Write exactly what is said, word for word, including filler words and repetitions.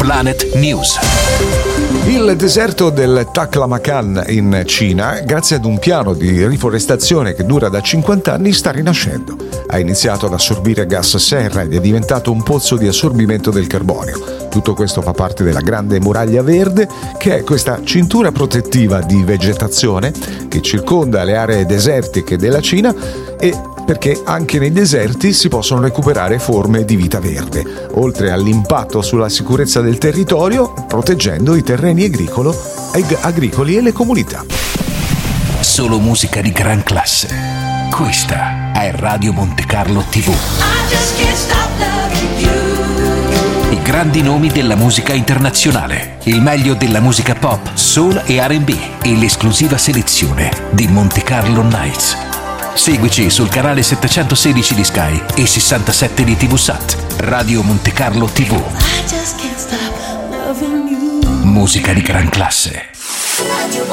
Planet News. Il deserto del Taklamakan in Cina, grazie ad un piano di riforestazione che dura da cinquanta anni, sta rinascendo. Ha iniziato ad assorbire gas serra ed è diventato un pozzo di assorbimento del carbonio. Tutto questo fa parte della Grande Muraglia Verde, che è questa cintura protettiva di vegetazione che circonda le aree desertiche della Cina, e perché anche nei deserti si possono recuperare forme di vita verde, oltre all'impatto sulla sicurezza del territorio, proteggendo i terreni agricolo, agricoli e le comunità. Solo musica di gran classe. Questa è Radio Monte Carlo tivù. I grandi nomi della musica internazionale, il meglio della musica pop, soul e R and B e l'esclusiva selezione di Monte Carlo Nights. Seguici sul canale settecentosedici di Sky e sessantasette di TVSat. Radio Monte Carlo tivù. Musica di gran classe.